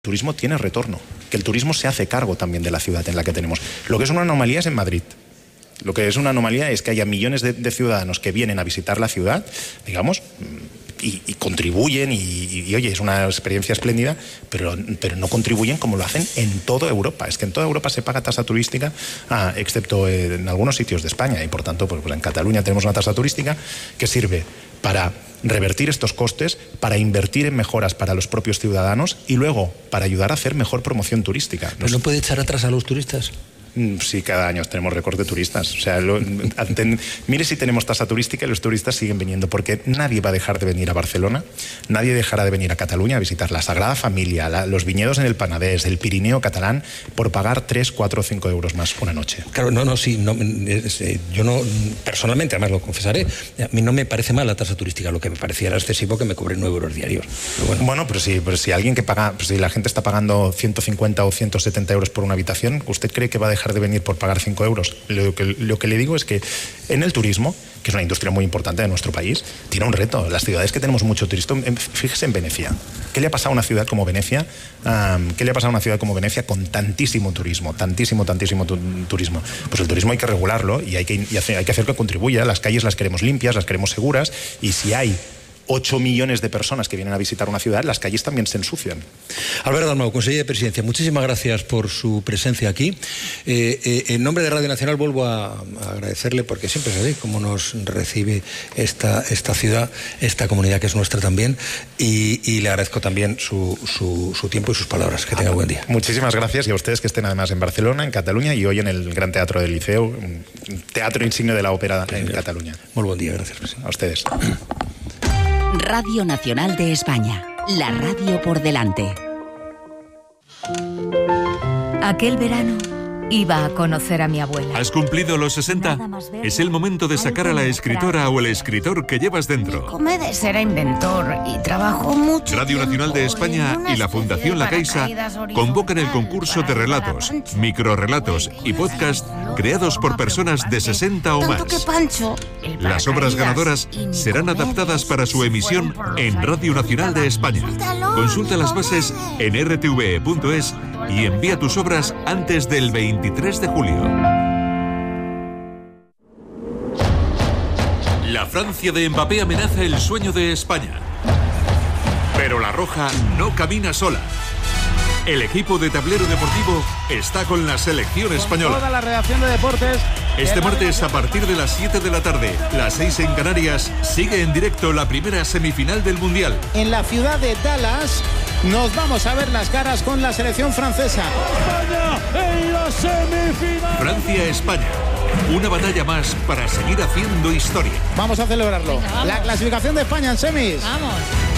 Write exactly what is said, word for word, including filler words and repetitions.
turismo tiene retorno, que el turismo se hace cargo también de la ciudad en la que tenemos. Lo que es una anomalía es en Madrid. Lo que es una anomalía es que haya millones de, de ciudadanos que vienen a visitar la ciudad, digamos, y, y contribuyen, y, y, y oye, es una experiencia espléndida, pero, pero no contribuyen como lo hacen en toda Europa. Es que en toda Europa se paga tasa turística, ah, excepto en algunos sitios de España, y por tanto, pues, pues en Cataluña tenemos una tasa turística que sirve para revertir estos costes, para invertir en mejoras para los propios ciudadanos y luego para ayudar a hacer mejor promoción turística. ¿Pero no puede echar atrás a los turistas? Sí, cada año tenemos récord de turistas. O sea, lo, ten, mire si tenemos tasa turística y los turistas siguen viniendo, porque nadie va a dejar de venir a Barcelona, nadie dejará de venir a Cataluña a visitar la Sagrada Familia, la, los viñedos en el Penedès, el Pirineo catalán, por pagar tres, cuatro o cinco euros más una noche. Claro, no, no, sí, no, es, eh, yo no, personalmente, además lo confesaré, a mí no me parece mal la tasa turística, lo que me parecía era excesivo que me cobren nueve euros diarios. Pero bueno. bueno, pero si, pero si alguien que paga, pues si la gente está pagando ciento cincuenta o ciento setenta euros por una habitación, ¿usted cree que va a dejar de venir por pagar cinco euros? Lo que, lo que le digo es que en el turismo, que es una industria muy importante de nuestro país, tiene un reto. Las ciudades que tenemos mucho turismo, fíjese en Venecia. ¿Qué le ha pasado a una ciudad como Venecia? Um, ¿Qué le ha pasado a una ciudad como Venecia con tantísimo turismo? Tantísimo, tantísimo tu, turismo. Pues el turismo hay que regularlo y hay que, y hacer, hay que hacer que contribuya. Las calles las queremos limpias, las queremos seguras, y si hay ocho millones de personas que vienen a visitar una ciudad, las calles también se ensucian. Albert Dalmau, consejero de Presidencia, muchísimas gracias por su presencia aquí. Eh, eh, en nombre de Radio Nacional vuelvo a, a agradecerle, porque siempre es así como nos recibe esta, esta ciudad, esta comunidad que es nuestra también, y, y le agradezco también su, su, su tiempo y sus palabras. Que tenga buen día. Muchísimas gracias, y a ustedes que estén además en Barcelona, en Cataluña, y hoy en el Gran Teatro del Liceo, un teatro insigne de la ópera en sí, Cataluña. Muy buen día, gracias, presidente. A ustedes. Radio Nacional de España, la radio por delante. Aquel verano iba a conocer a mi abuela. ¿Has cumplido los sesenta? Es el momento de sacar a la escritora o el escritor que llevas dentro. Comedes era inventor y trabajó mucho. Radio Nacional de España y la Fundación La Caixa convocan el concurso de relatos, microrelatos y podcast creados por personas de sesenta o más. Las obras ganadoras serán adaptadas para su emisión en Radio Nacional de España. Consulta las bases en r t v e punto es y envía tus obras antes del veintitrés de julio. La Francia de Mbappé amenaza el sueño de España. Pero la Roja no camina sola. El equipo de Tablero Deportivo está con la selección española. Toda la redacción de deportes. Este martes a partir de las siete de la tarde, las seis en Canarias, sigue en directo la primera semifinal del Mundial. En la ciudad de Dallas nos vamos a ver las caras con la selección francesa. España en la semifinal. Francia-España. Una batalla más para seguir haciendo historia. Vamos a celebrarlo. Venga, vamos. La clasificación de España en semis. Vamos.